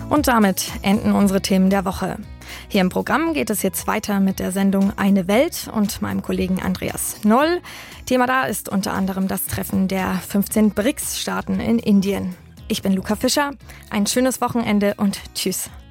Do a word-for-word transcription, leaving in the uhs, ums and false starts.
Und damit enden unsere Themen der Woche. Hier im Programm geht es jetzt weiter mit der Sendung Eine Welt und meinem Kollegen Andreas Noll. Thema da ist unter anderem das Treffen der fünfzehn B R I C S-Staaten in Indien. Ich bin Luca Fischer. Ein schönes Wochenende und tschüss.